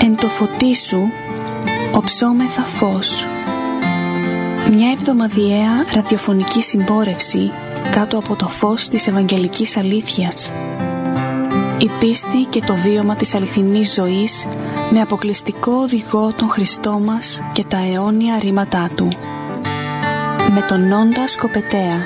Εν το φωτί σου οψόμεθα φως. Μια εβδομαδιαία ραδιοφωνική συμπόρευση κάτω από το φως της Ευαγγελικής Αλήθειας. Η πίστη και το βίωμα της αληθινής ζωής με αποκλειστικό οδηγό τον Χριστό μας και τα αιώνια ρήματά Του. Με τον Νόντα Σκοπετέα.